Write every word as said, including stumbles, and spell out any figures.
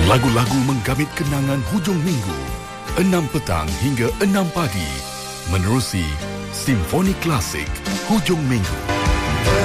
Lagu-lagu menggamit kenangan hujung minggu, enam petang hingga enam pagi, menerusi Simfoni Klasik Hujung Minggu.